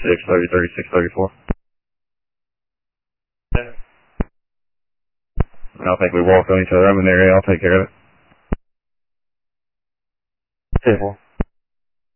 30, 36, 34. I don't think we walked on each other. I'm in the area. I'll take care of it. 10-4.